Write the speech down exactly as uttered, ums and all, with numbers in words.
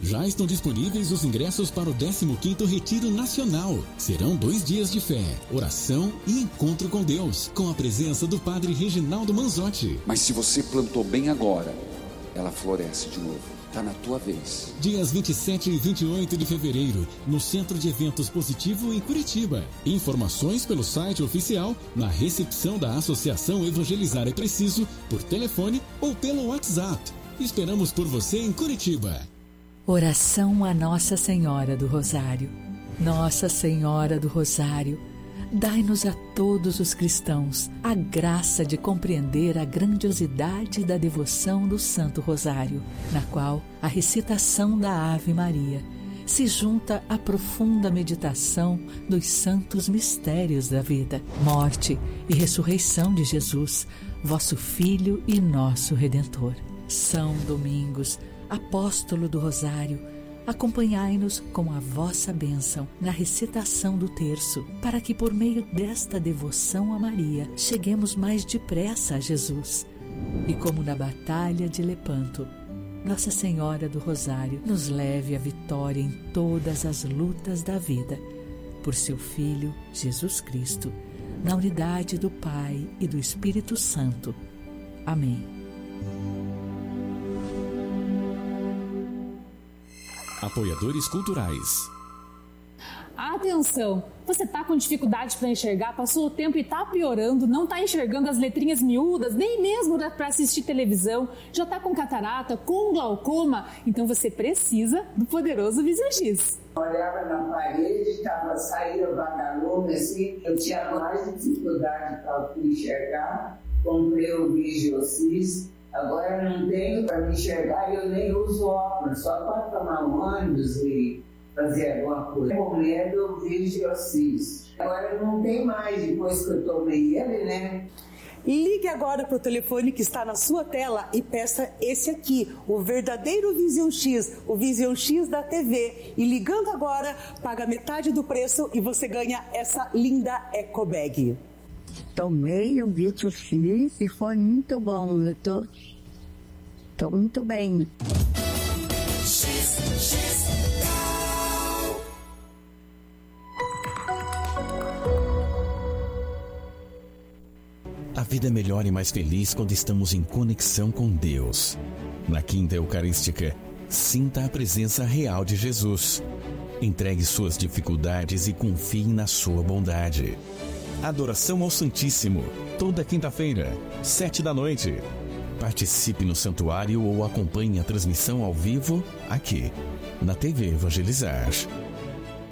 Já estão disponíveis os ingressos para o décimo quinto Retiro Nacional. Serão dois dias de fé, oração e encontro com Deus, com a presença do Padre Reginaldo Manzotti. Mas se você plantou bem agora, ela floresce de novo. Tá na tua vez. Dias vinte e sete e vinte e oito de fevereiro, no Centro de Eventos Positivo, em Curitiba. Informações pelo site oficial, na recepção da Associação Evangelizar é Preciso, por telefone ou pelo WhatsApp. Esperamos por você em Curitiba. Oração a Nossa Senhora do Rosário. Nossa Senhora do Rosário, dai-nos a todos os cristãos a graça de compreender a grandiosidade da devoção do Santo Rosário, na qual a recitação da Ave Maria se junta à profunda meditação dos santos mistérios da vida, morte e ressurreição de Jesus, vosso Filho e nosso Redentor. São Domingos, apóstolo do Rosário, acompanhai-nos com a vossa bênção na recitação do terço, para que por meio desta devoção a Maria cheguemos mais depressa a Jesus. E como na batalha de Lepanto, Nossa Senhora do Rosário nos leve à vitória em todas as lutas da vida, por seu Filho Jesus Cristo, na unidade do Pai e do Espírito Santo. Amém. Apoiadores culturais. Atenção! Você tá com dificuldade para enxergar, passou o tempo e tá piorando, não tá enxergando as letrinhas miúdas, nem mesmo para assistir televisão, já tá com catarata, com glaucoma, então você precisa do poderoso Vision X. Olhava na parede, estava saindo vagalume assim, eu tinha mais dificuldade para enxergar, comprei o Vision X. Agora não tenho para me enxergar e eu nem uso óculos, só para tomar um ônibus e fazer alguma coisa. Com medo, eu Vision X. Agora não tem mais, depois que eu tomei ele, né? Ligue agora para o telefone que está na sua tela e peça esse aqui, o verdadeiro Vision X, o Vision X da T V. E ligando agora, paga metade do preço e você ganha essa linda Eco Bag. Tomei o Vision X e foi muito bom. Eu tô, tô muito bem. A vida é melhor e mais feliz quando estamos em conexão com Deus. Na Quinta Eucarística, sinta a presença real de Jesus. Entregue suas dificuldades e confie na sua bondade. Adoração ao Santíssimo, toda quinta-feira, sete da noite. Participe no santuário ou acompanhe a transmissão ao vivo aqui, na T V Evangelizar.